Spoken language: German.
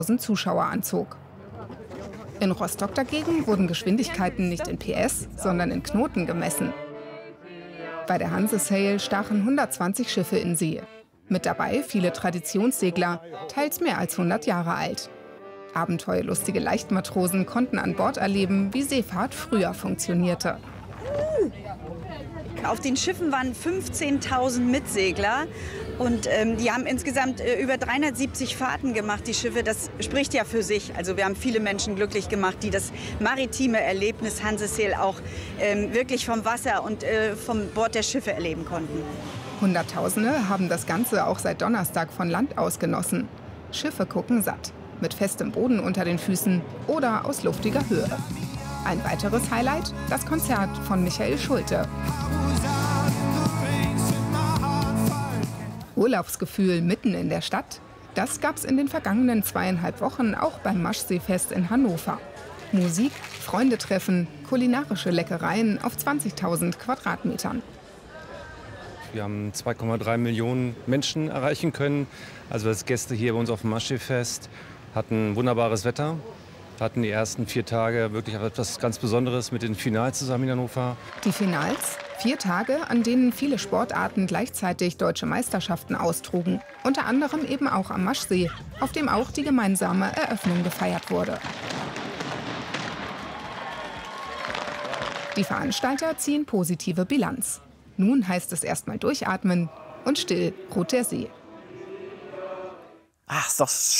Zuschauer anzog. In Rostock dagegen wurden Geschwindigkeiten nicht in PS, sondern in Knoten gemessen. Bei der Hanse-Sail stachen 120 Schiffe in See. Mit dabei viele Traditionssegler, teils mehr als 100 Jahre alt. Abenteuerlustige Leichtmatrosen konnten an Bord erleben, wie Seefahrt früher funktionierte. Auf den Schiffen waren 15.000 Mitsegler und die haben insgesamt über 370 Fahrten gemacht, die Schiffe. Das spricht ja für sich. Also wir haben viele Menschen glücklich gemacht, die das maritime Erlebnis Hanse-Sail auch wirklich vom Wasser und vom Bord der Schiffe erleben konnten. Hunderttausende haben das Ganze auch seit Donnerstag von Land aus genossen. Schiffe gucken satt, mit festem Boden unter den Füßen oder aus luftiger Höhe. Ein weiteres Highlight, das Konzert von Michael Schulte. Urlaubsgefühl mitten in der Stadt, das gab's in den vergangenen 2,5 Wochen auch beim Maschseefest in Hannover. Musik, Freunde treffen, kulinarische Leckereien auf 20.000 Quadratmetern. Wir haben 2,3 Millionen Menschen erreichen können, also als Gäste hier bei uns auf dem Maschseefest. Hatten wunderbares Wetter, hatten die ersten 4 Tage wirklich etwas ganz Besonderes mit den Finals zusammen in Hannover. Die Finals, 4 Tage, an denen viele Sportarten gleichzeitig deutsche Meisterschaften austrugen. Unter anderem eben auch am Maschsee, auf dem auch die gemeinsame Eröffnung gefeiert wurde. Die Veranstalter ziehen positive Bilanz. Nun heißt es erstmal durchatmen und still ruht der See. Ach, ist doch